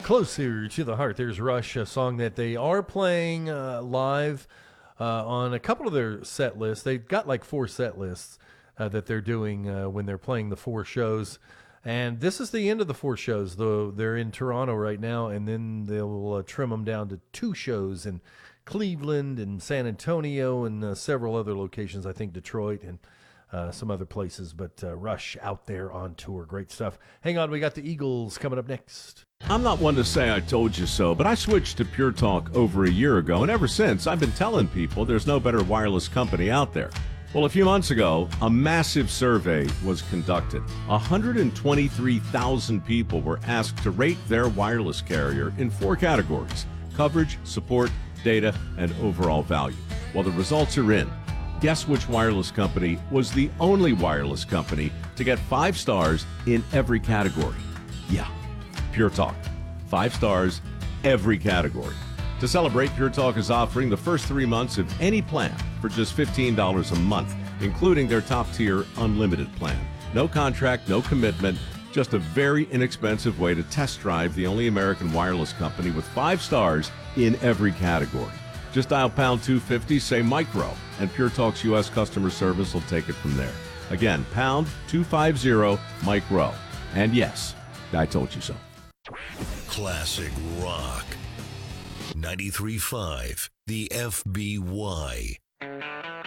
Closer to the Heart. There's Rush, a song that they are playing live on a couple of their set lists. They've got like 4 set lists that they're doing when they're playing the 4 shows. And this is the end of the 4 shows, though they're in Toronto right now, and then they'll trim them down to 2 shows in Cleveland and San Antonio and several other locations, I think Detroit and some other places. But Rush out there on tour. Great stuff. Hang on, we got the Eagles coming up next. I'm not one to say I told you so, but I switched to Pure Talk over a year ago, and ever since, I've been telling people there's no better wireless company out there. Well, a few months ago, a massive survey was conducted. 123,000 people were asked to rate their wireless carrier in 4 categories: coverage, support, data, and overall value. Well, the results are in. Guess which wireless company was the only wireless company to get 5 stars in every category? Yeah, Pure Talk. 5 stars, every category. To celebrate, Pure Talk is offering the first 3 months of any plan for just $15 a month, including their top-tier unlimited plan. No contract, no commitment, just a very inexpensive way to test drive the only American wireless company with 5 stars in every category. Just dial pound 250, say micro, and Pure Talk's U.S. customer service will take it from there. Again, pound 250 micro. And yes, I told you so. Classic rock. 93.5, the FBY.